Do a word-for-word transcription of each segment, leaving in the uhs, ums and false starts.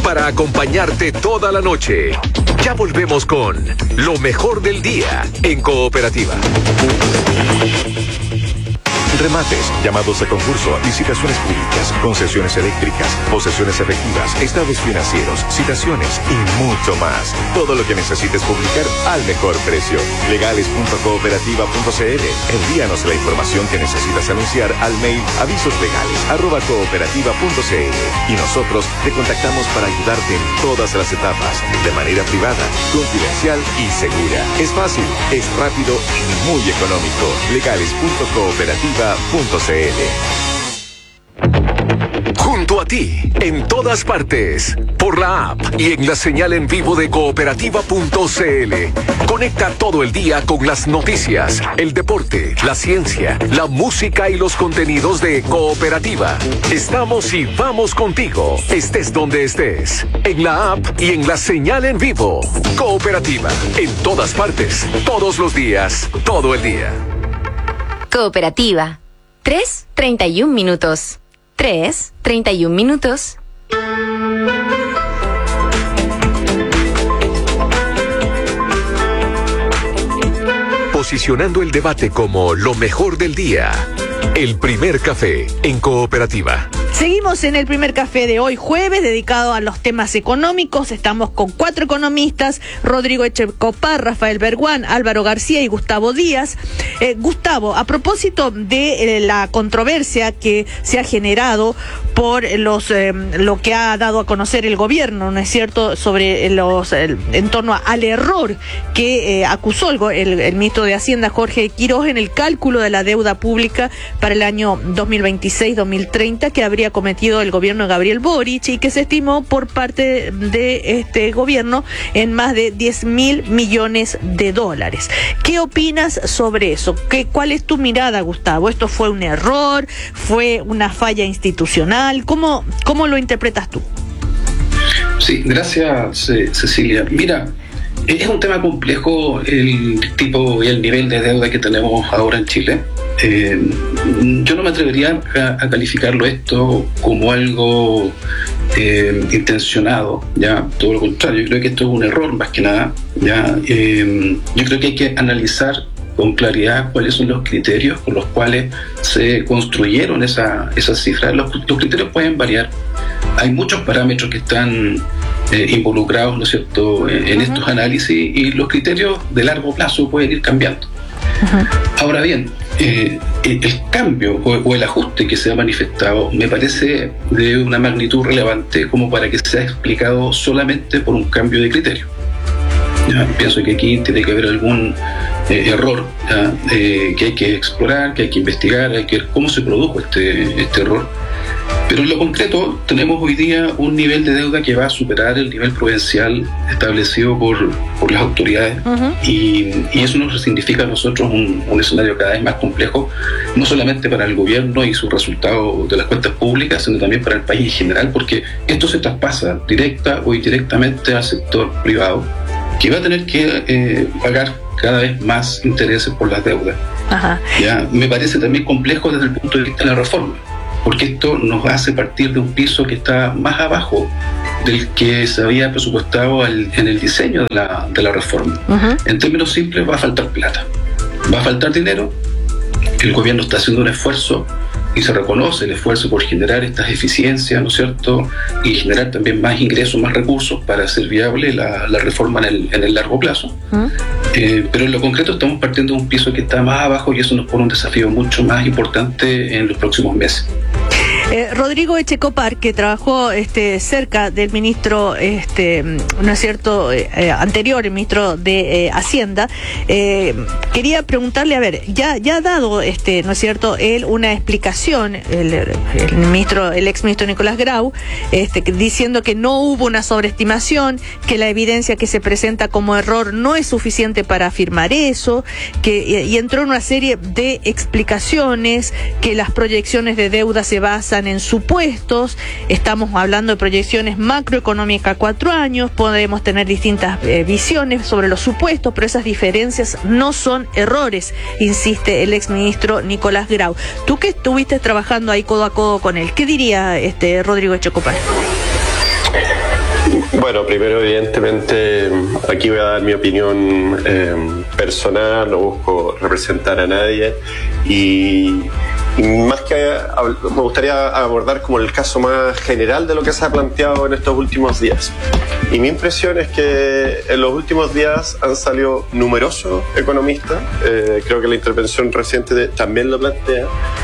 para acompañarte toda la noche. Ya volvemos con lo mejor del día en Cooperativa. Remates, llamados a concurso, licitaciones públicas, concesiones eléctricas, posesiones efectivas, estados financieros, citaciones y mucho más. Todo lo que necesites publicar al mejor precio. legales punto cooperativa punto c l. Envíanos la información que necesitas anunciar al mail avisoslegales arroba cooperativa punto c l y nosotros te contactamos para ayudarte en todas las etapas, de manera privada, confidencial y segura. Es fácil, es rápido y muy económico. legales punto cooperativa punto c l. Junto a ti, en todas partes, por la app y en la señal en vivo de cooperativa punto c l. Conecta todo el día con las noticias, el deporte, la ciencia, la música y los contenidos de Cooperativa. Estamos y vamos contigo, estés donde estés, en la app y en la señal en vivo. Cooperativa, en todas partes, todos los días, todo el día. Cooperativa. tres, treinta y un minutos. tres, treinta y un minutos. Posicionando el debate como lo mejor del día. El primer café en Cooperativa. Seguimos en el primer café de hoy, jueves, dedicado a los temas económicos. Estamos con cuatro economistas: Rodrigo Echecopar, Rafael Berguán, Álvaro García y Gustavo Díaz. Eh, Gustavo, a propósito de eh, la controversia que se ha generado por los eh, lo que ha dado a conocer el gobierno, ¿no es cierto?, sobre los el, en torno a, al error que eh, acusó el, el, el ministro de Hacienda, Jorge Quiroz, en el cálculo de la deuda pública para el año dos mil veintiséis dos mil treinta que habría cometido el gobierno de Gabriel Boric y que se estimó por parte de este gobierno en más de diez mil millones de dólares. ¿Qué opinas sobre eso? ¿Qué, ¿Cuál es tu mirada, Gustavo? ¿Esto fue un error? ¿Fue una falla institucional? ¿Cómo, cómo lo interpretas tú? Sí, gracias, Cecilia. Mira, es un tema complejo el tipo y el nivel de deuda que tenemos ahora en Chile. Eh, yo no me atrevería a, a calificarlo esto como algo eh, intencionado, ya, todo lo contrario. Yo creo que esto es un error más que nada, ya. Eh, yo creo que hay que analizar con claridad cuáles son los criterios con los cuales se construyeron esa, esas cifras. Los, los criterios pueden variar. Hay muchos parámetros que están eh, involucrados, ¿no es cierto?, en, en uh-huh. estos análisis, y los criterios de largo plazo pueden ir cambiando. Uh-huh. Ahora bien, eh, el, el cambio o, o el ajuste que se ha manifestado me parece de una magnitud relevante como para que sea explicado solamente por un cambio de criterio. Ya, pienso que aquí tiene que haber algún eh, error ya, eh, que hay que explorar, que hay que investigar, hay que ver cómo se produjo este, este error. Pero en lo concreto tenemos hoy día un nivel de deuda que va a superar el nivel prudencial establecido por, por las autoridades. Uh-huh. y, y eso nos significa a nosotros un, un escenario cada vez más complejo, no solamente para el gobierno y sus resultados de las cuentas públicas, sino también para el país en general, porque esto se traspasa directa o indirectamente al sector privado, que va a tener que eh, pagar cada vez más intereses por las deudas. Ajá. Ya, me parece también complejo desde el punto de vista de la reforma, porque esto nos hace partir de un piso que está más abajo del que se había presupuestado al, en el diseño de la, de la reforma. Uh-huh. En términos simples, va a faltar plata, va a faltar dinero. El gobierno está haciendo un esfuerzo y se reconoce el esfuerzo por generar estas eficiencias, ¿no es cierto?, y generar también más ingresos, más recursos para hacer viable la, la reforma en el, en el largo plazo. Uh-huh. Eh, pero en lo concreto estamos partiendo de un piso que está más abajo y eso nos pone un desafío mucho más importante en los próximos meses. Eh, Rodrigo Echecopar, que trabajó este, cerca del ministro, este, ¿no es cierto?, eh, anterior, el ministro de eh, Hacienda, eh, quería preguntarle, a ver, ya, ya ha dado, este, ¿no es cierto?, él una explicación, el, el ministro, el ex ministro Nicolás Grau, este, diciendo que no hubo una sobreestimación, que la evidencia que se presenta como error no es suficiente para afirmar eso, que y entró en una serie de explicaciones, que las proyecciones de deuda se basan en supuestos. Estamos hablando de proyecciones macroeconómicas a cuatro años, podemos tener distintas eh, visiones sobre los supuestos, pero esas diferencias no son errores, insiste el exministro Nicolás Grau. Tú que estuviste trabajando ahí codo a codo con él, ¿qué diría este Rodrigo Echecopar? Bueno, primero, evidentemente, aquí voy a dar mi opinión eh, personal, no busco representar a nadie y, y más que me gustaría abordar como el caso más general de lo que se ha planteado en estos últimos días. Y mi impresión es que en los últimos días han salido numerosos economistas, eh, creo que la intervención reciente de, también lo plantea,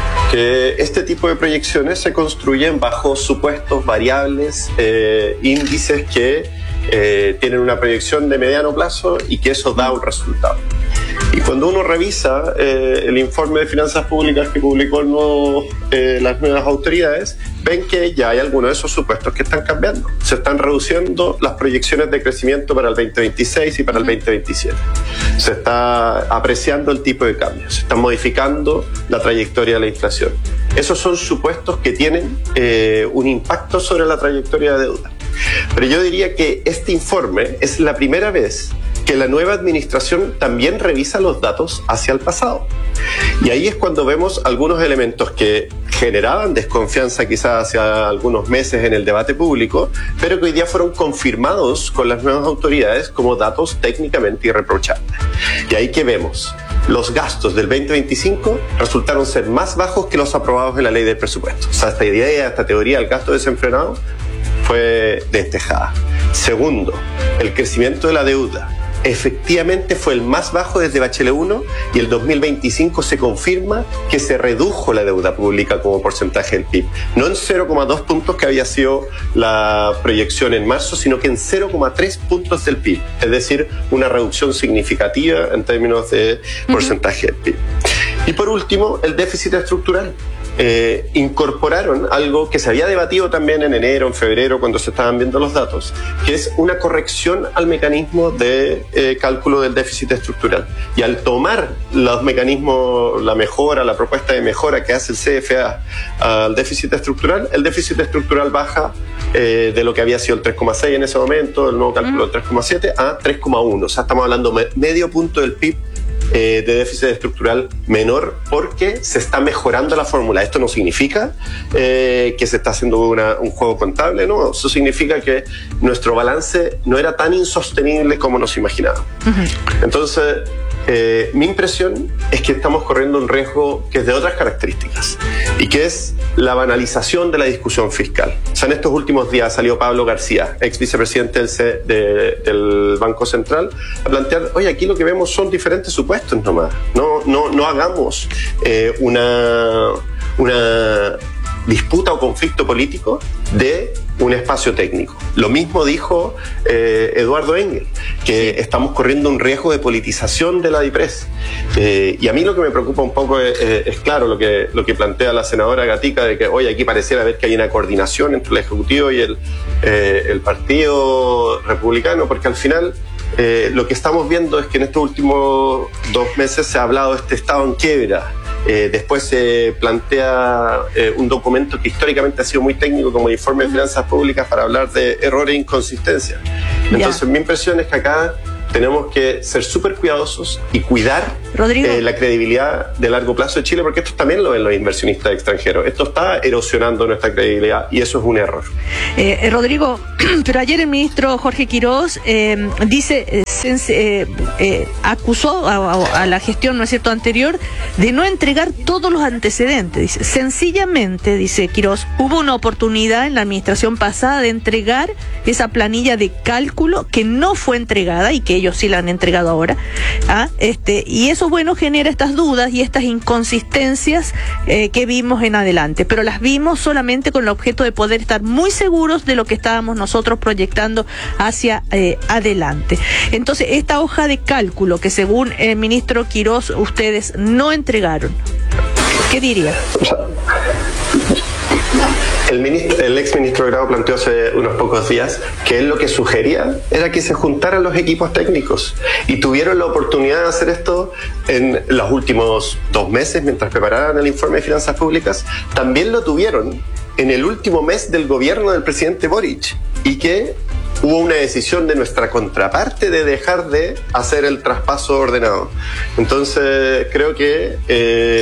que este tipo de proyecciones se construyen bajo supuestos variables, eh, índices que eh, tienen una proyección de mediano plazo y que eso da un resultado. Y cuando uno revisa eh, el informe de finanzas públicas que publicó el nuevo, eh, las nuevas autoridades, ven que ya hay algunos de esos supuestos que están cambiando. Se están reduciendo las proyecciones de crecimiento para el veinte veintiséis y para el veinte veintisiete. Se está apreciando el tipo de cambio, se está modificando la trayectoria de la inflación. Esos son supuestos que tienen eh, un impacto sobre la trayectoria de deuda. Pero yo diría que este informe es la primera vez que la nueva administración también revisa los datos hacia el pasado. Y ahí es cuando vemos algunos elementos que generaban desconfianza quizás hace algunos meses en el debate público, pero que hoy día fueron confirmados con las nuevas autoridades como datos técnicamente irreprochables. Y ahí que vemos, los gastos del veinte veinticinco resultaron ser más bajos que los aprobados en la ley del presupuesto. O sea, esta idea, esta teoría del gasto desenfrenado fue despejada. Segundo, el crecimiento de la deuda efectivamente fue el más bajo desde Bachelet uno y el dos mil veinticinco se confirma que se redujo la deuda pública como porcentaje del P I B. No en cero coma dos puntos que había sido la proyección en marzo, sino que en cero coma tres puntos del P I B. Es decir, una reducción significativa en términos de porcentaje del P I B. Y por último, el déficit estructural. Eh, incorporaron algo que se había debatido también en enero, en febrero, cuando se estaban viendo los datos, que es una corrección al mecanismo de eh, cálculo del déficit estructural. Y al tomar los mecanismos, la mejora, la propuesta de mejora que hace el C F A al déficit estructural, el déficit estructural baja eh, de lo que había sido el tres coma seis en ese momento, el nuevo cálculo del tres coma siete, a tres coma uno. O sea, estamos hablando de medio punto del P I B Eh, de déficit estructural menor porque se está mejorando la fórmula. Esto no significa eh, que se está haciendo una, un juego contable, no, eso significa que nuestro balance no era tan insostenible como nos imaginábamos. Uh-huh. Entonces, eh, mi impresión es que estamos corriendo un riesgo que es de otras características y que es la banalización de la discusión fiscal. O sea, en estos últimos días salió Pablo García, ex vicepresidente del, C, de, del Banco Central, a plantear, oye, aquí lo que vemos son diferentes supuestos nomás, no, no, no hagamos eh, una, una disputa o conflicto político de un espacio técnico. Lo mismo dijo eh, Eduardo Engel, que sí, estamos corriendo un riesgo de politización de la DIPRES. Eh, y a mí lo que me preocupa un poco es, es, es claro lo que, lo que plantea la senadora Gatica, de que hoy aquí pareciera ver que hay una coordinación entre el Ejecutivo y el, eh, el Partido Republicano, porque al final eh, lo que estamos viendo es que en estos últimos dos meses se ha hablado de este estado en quiebra. Eh, después se plantea eh, un documento que históricamente ha sido muy técnico como el informe de finanzas públicas para hablar de errores e inconsistencias. Entonces, yeah. mi impresión es que acá tenemos que ser súper cuidadosos y cuidar eh, la credibilidad de largo plazo de Chile, porque esto también lo ven los inversionistas extranjeros. Esto está erosionando nuestra credibilidad y eso es un error. Eh, eh, Rodrigo, pero ayer el ministro Jorge Quirós eh, dice, eh, eh, eh, acusó a, a, a la gestión, ¿no es cierto?, anterior de no entregar todos los antecedentes. Dice, sencillamente, dice Quirós, hubo una oportunidad en la administración pasada de entregar esa planilla de cálculo que no fue entregada y que ellos sí la han entregado ahora, ¿ah? este, y eso, bueno, genera estas dudas y estas inconsistencias eh, que vimos en adelante, pero las vimos solamente con el objeto de poder estar muy seguros de lo que estábamos nosotros proyectando hacia eh, adelante. Entonces, esta hoja de cálculo que según el ministro Quirós ustedes no entregaron, ¿qué diría? El, ministro, el ex ministro Grau planteó hace unos pocos días que él lo que sugería era que se juntaran los equipos técnicos y tuvieron la oportunidad de hacer esto en los últimos dos meses mientras preparaban el informe de finanzas públicas. También lo tuvieron en el último mes del gobierno del presidente Boric y que hubo una decisión de nuestra contraparte de dejar de hacer el traspaso ordenado. Entonces creo que eh,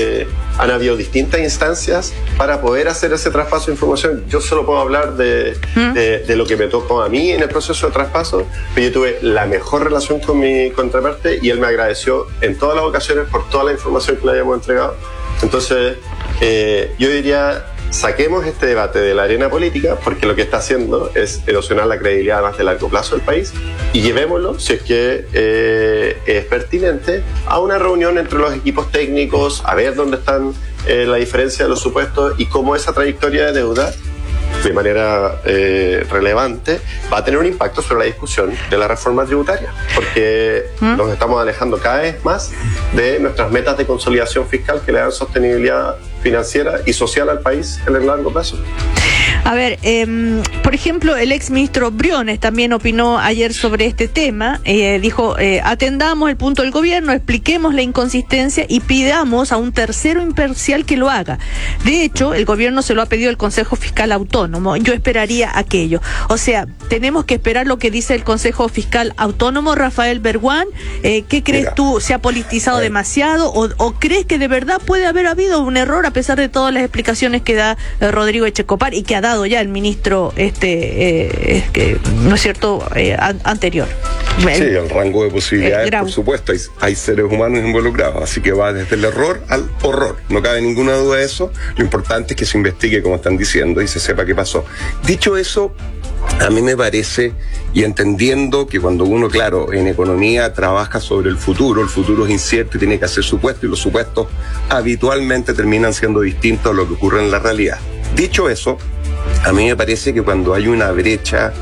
han habido distintas instancias para poder hacer ese traspaso de información. Yo solo puedo hablar de, ¿Mm? de, de lo que me tocó a mí en el proceso de traspaso, pero yo tuve la mejor relación con mi contraparte y él me agradeció en todas las ocasiones por toda la información que le habíamos entregado. Entonces, eh, yo diría, saquemos este debate de la arena política, porque lo que está haciendo es erosionar la credibilidad a más de largo plazo del país, y llevémoslo, si es que eh, es pertinente, a una reunión entre los equipos técnicos, a ver dónde están eh, la diferencia de los supuestos y cómo esa trayectoria de deuda, de manera eh, relevante, va a tener un impacto sobre la discusión de la reforma tributaria, porque ¿Mm? nos estamos alejando cada vez más de nuestras metas de consolidación fiscal que le dan sostenibilidad financiera y social al país en el largo plazo. A ver, eh, por ejemplo, el ex ministro Briones también opinó ayer sobre este tema. Eh, dijo, eh, atendamos el punto del gobierno, expliquemos la inconsistencia y pidamos a un tercero imparcial que lo haga. De hecho, el gobierno se lo ha pedido al Consejo Fiscal Autónomo. Yo esperaría aquello. O sea, tenemos que esperar lo que dice el Consejo Fiscal Autónomo. Rafael Berguán, eh, ¿qué crees Mira, tú? ¿Se ha politizado demasiado? O, ¿O crees que de verdad puede haber habido un error a pesar de todas las explicaciones que da eh, Rodrigo Echecopar y que ha dado ya el ministro este eh, que no es cierto eh, an- anterior? Sí, el rango de posibilidades, por supuesto, hay, hay seres humanos involucrados, así que va desde el error al horror, no cabe ninguna duda de eso. Lo importante es que se investigue, como están diciendo, y se sepa qué pasó. Dicho eso, a mí me parece, y entendiendo que cuando uno, claro, en economía trabaja sobre el futuro, el futuro es incierto y tiene que hacer supuestos, y los supuestos habitualmente terminan siendo distintos a lo que ocurre en la realidad. Dicho eso, a mí me parece que cuando hay una brecha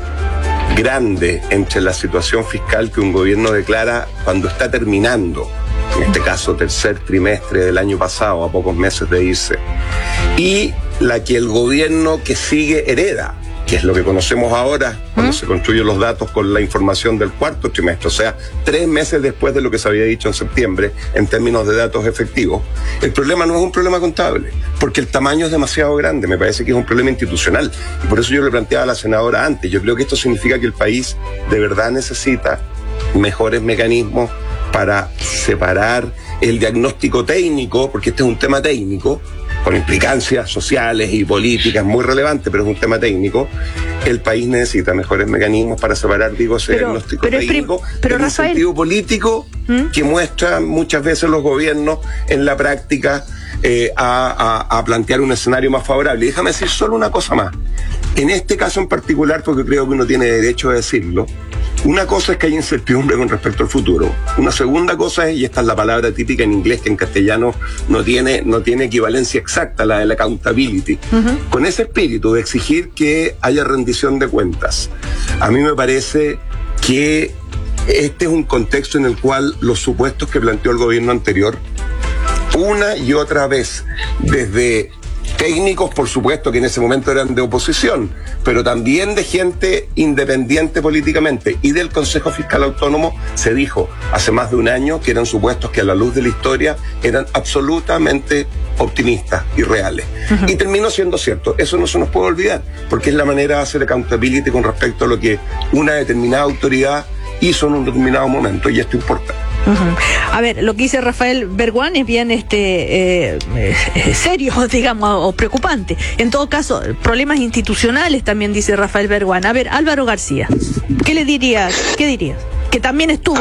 grande entre la situación fiscal que un gobierno declara cuando está terminando, en este caso tercer trimestre del año pasado, a pocos meses de irse, y la que el gobierno que sigue hereda, que es lo que conocemos ahora, cuando ¿Mm? se construyen los datos con la información del cuarto trimestre, o sea, tres meses después de lo que se había dicho en septiembre, en términos de datos efectivos. El problema no es un problema contable, porque el tamaño es demasiado grande, me parece que es un problema institucional, y por eso yo le planteaba a la senadora antes, yo creo que esto significa que el país de verdad necesita mejores mecanismos para separar el diagnóstico técnico, porque este es un tema técnico, con implicancias sociales y políticas muy relevantes, pero es un tema técnico. El país necesita mejores mecanismos para separar, digo, ese pero, diagnóstico pero técnico pero en Rafael, un sentido político ¿Mm? que muestran muchas veces los gobiernos en la práctica eh, a, a, a plantear un escenario más favorable. Y déjame decir solo una cosa más. En este caso en particular, porque creo que uno tiene derecho a decirlo, una cosa es que hay incertidumbre con respecto al futuro. Una segunda cosa es, y esta es la palabra típica en inglés que en castellano no tiene, no tiene equivalencia exacta, la de la accountability. Uh-huh. Con ese espíritu de exigir que haya rendición de cuentas, a mí me parece que este es un contexto en el cual los supuestos que planteó el gobierno anterior, una y otra vez, desde técnicos, por supuesto, que en ese momento eran de oposición, pero también de gente independiente políticamente, y del Consejo Fiscal Autónomo se dijo hace más de un año que eran supuestos que a la luz de la historia eran absolutamente optimistas y reales. Uh-huh. Y terminó siendo cierto. Eso no se nos puede olvidar, porque es la manera de hacer accountability con respecto a lo que una determinada autoridad hizo en un determinado momento, y esto importa. Uh-huh. A ver, lo que dice Rafael Berguán es bien este eh, eh, serio, digamos, o preocupante. En todo caso, problemas institucionales también dice Rafael Berguán. A ver, Álvaro García, ¿qué le dirías? ¿Qué dirías? Que también estuvo